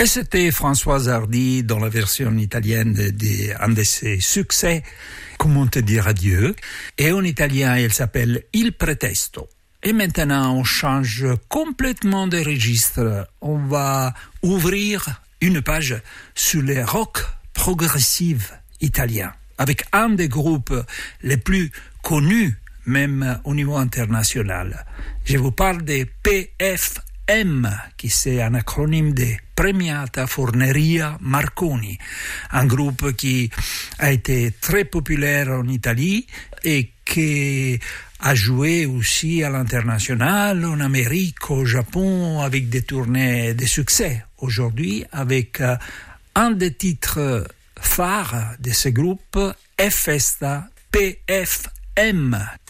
Et c'était Françoise Hardy dans la version italienne d'un de ses succès, Comment te dire adieu. Et en italien, elle s'appelle Il Pretesto. Et maintenant, on change complètement de registre. On va ouvrir une page sur les rock progressifs italiens, avec un des groupes les plus connus, même au niveau international. Je vous parle des PFM, qui c'est un acronyme de Premiata Forneria Marconi, un groupe qui a été très populaire en Italie et qui a joué aussi à l'international, en Amérique, au Japon, avec des tournées de succès. Aujourd'hui, avec un des titres phares de ce groupe, Festa PFM,